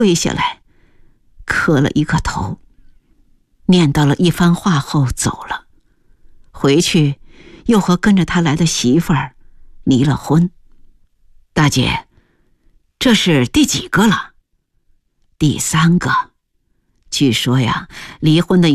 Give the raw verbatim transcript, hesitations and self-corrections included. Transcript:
跪下来磕了一个头，念叨了一番话后走了。回去又和跟着他来的媳妇儿离了婚。大姐，这是第几个了？第三个。据说呀，离婚的